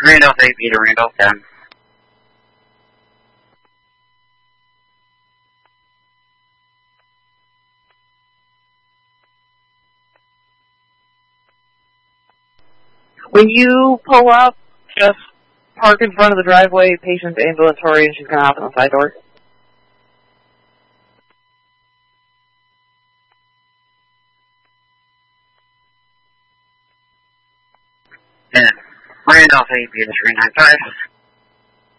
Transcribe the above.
Randolph 8 to Randolph 10. When you pull up, just park in front of the driveway, patient's ambulatory, and she's going to hop in the side door. And Randolph 8 to 395.